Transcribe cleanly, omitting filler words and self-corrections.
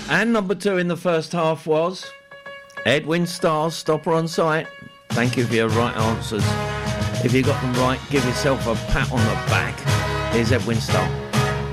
And number 2 in the first half was Edwin Starr, Stopper on Sight. Thank you for your right answers. If you got them right, give yourself a pat on the back. Here's Edwin Starr.